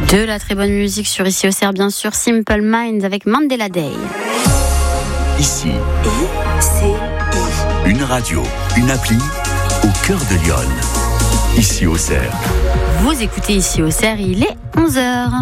De la très bonne musique sur Ici Auxerre, bien sûr, Simple Minds avec Mandela Day. Ici, une radio, une appli au cœur de Lyon. Ici Auxerre. Vous écoutez Ici Auxerre, il est 11h.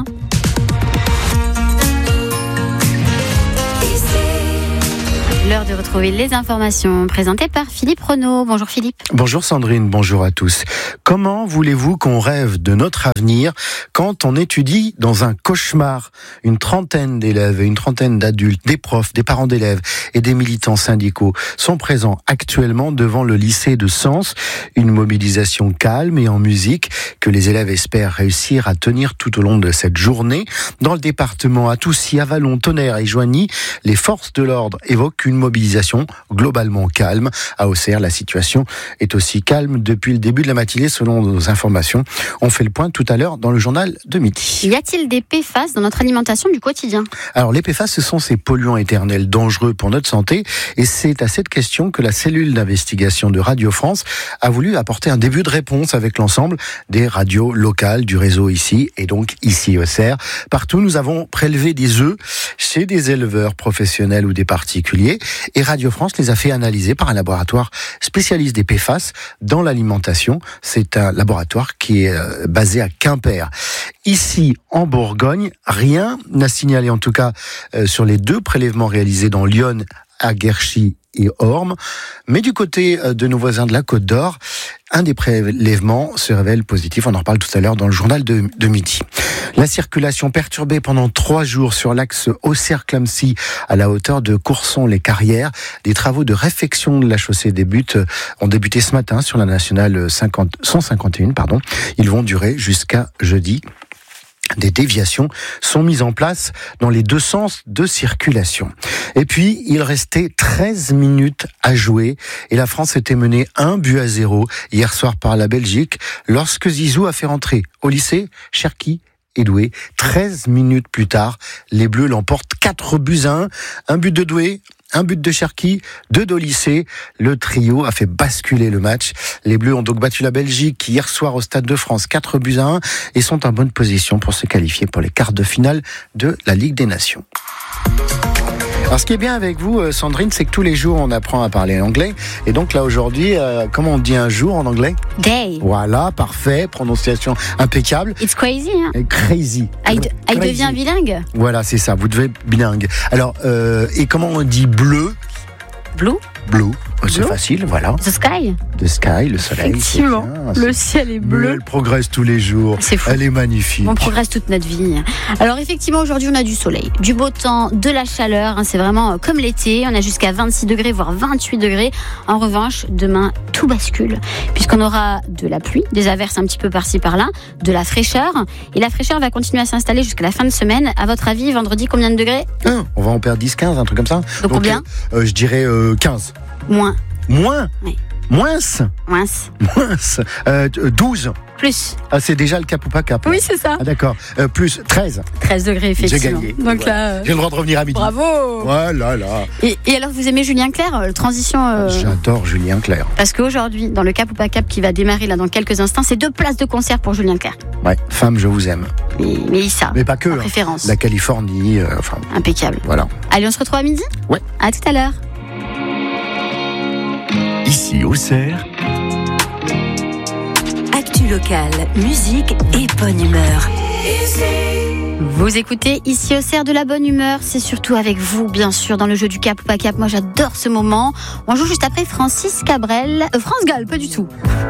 L'heure de retrouver les informations présentées par Philippe Renaud. Bonjour Philippe. Bonjour Sandrine, bonjour à tous. Comment voulez-vous qu'on rêve de notre avenir quand on étudie dans un cauchemar? Une trentaine d'élèves et une trentaine d'adultes, des profs, des parents d'élèves et des militants syndicaux sont présents actuellement devant le lycée de Sens. Une mobilisation calme et en musique que les élèves espèrent réussir à tenir tout au long de cette journée. Dans le département, à Toussy, Avallon, Tonnerre et Joigny, les forces de l'ordre évoquent une mobilisation globalement calme. À Auxerre, la situation est aussi calme depuis le début de la matinée selon nos informations. On fait le point tout à l'heure dans le journal de midi. Y a-t-il des PFAS dans notre alimentation du quotidien? Alors les PFAS, ce sont ces polluants éternels dangereux pour notre santé et c'est à cette question que la cellule d'investigation de Radio France a voulu apporter un début de réponse avec l'ensemble des radios locales du réseau ici et donc ici Auxerre. Partout, nous avons prélevé des œufs chez des éleveurs professionnels ou des particuliers. Et Radio France les a fait analyser par un laboratoire spécialiste des PFAS dans l'alimentation. C'est un laboratoire qui est basé à Quimper. Ici, en Bourgogne, rien n'a signalé, en tout cas sur les 2 prélèvements réalisés dans Lyon, à Guerchy et Orme. Mais du côté de nos voisins de la Côte d'Or, un des prélèvements se révèle positif. On en reparle tout à l'heure dans le journal de midi. La circulation perturbée pendant 3 jours sur l'axe Auxerre-Clamecy à la hauteur de Courson-les-Carrières. Des travaux de réfection de la chaussée ont débuté ce matin sur la nationale 151. Ils vont durer jusqu'à jeudi. Des déviations sont mises en place dans les 2 sens de circulation. Et puis, il restait 13 minutes à jouer et la France était menée 1-0 hier soir par la Belgique lorsque Zizou a fait rentrer au lycée Cherki et Doué. 13 minutes plus tard, les Bleus l'emportent 4-1. Un but de Doué, un but de Cherki, 2 de lycée. Le trio a fait basculer le match. Les Bleus ont donc battu la Belgique hier soir au Stade de France 4-1 et sont en bonne position pour se qualifier pour les quarts de finale de la Ligue des Nations. Alors, ce qui est bien avec vous, Sandrine, c'est que tous les jours, on apprend à parler anglais. Et donc là, aujourd'hui, comment on dit un jour en anglais? Day. Voilà, parfait, prononciation impeccable. It's crazy, hein? Crazy. I deviens bilingue. Voilà, c'est ça, vous devez bilingue. Alors, et comment on dit bleu? Blue. Blue, c'est facile, voilà. The sky. The sky, le soleil. Effectivement, le ciel est bleu. Mais elle progresse tous les jours. C'est fou. Elle est magnifique. On progresse toute notre vie. Alors effectivement, aujourd'hui, on a du soleil, du beau temps, de la chaleur. C'est vraiment comme l'été. On a jusqu'à 26 degrés, voire 28 degrés. En revanche, demain, tout bascule, puisqu'on aura de la pluie, des averses un petit peu par-ci, par-là, de la fraîcheur. Et la fraîcheur va continuer à s'installer jusqu'à la fin de semaine. À votre avis, vendredi, combien de degrés? On va en perdre 10-15, un truc comme ça. Donc combien? Je dirais 15. Moins. Moins? Oui. Moins? 12. Plus. Ah, c'est déjà le cap ou pas cap? Oui, c'est ça. Ah, d'accord. Plus 13. 13 degrés, effectivement. J'ai gagné. Donc voilà. là, j'ai le droit de revenir à midi. Bravo. Voilà. Et alors, vous aimez Julien Clerc, transition J'adore Julien Clerc. Parce qu'aujourd'hui, dans le cap ou pas cap qui va démarrer là dans quelques instants, c'est 2 places de concert pour Julien Clerc. Ouais, femme, je vous aime. Mais ça. Mais pas que. En préférence. La Californie, impeccable. Voilà. Allez, on se retrouve à midi? Ouais. À tout à l'heure. Ici Auxerre. Actu locale, musique et bonne humeur. Vous écoutez Ici Auxerre, de la bonne humeur. C'est surtout avec vous, bien sûr, dans le jeu du cap ou pas cap. Moi, j'adore ce moment. On joue juste après France Gall, pas du tout.